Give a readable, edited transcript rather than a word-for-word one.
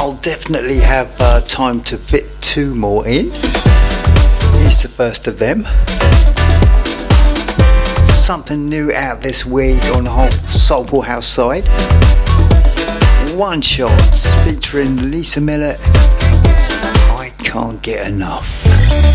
I'll definitely have time to fit 2 more in. Here's the first of them. Something new out this week on the whole Soulful House side. One Shots featuring Lisa Miller. I can't get enough.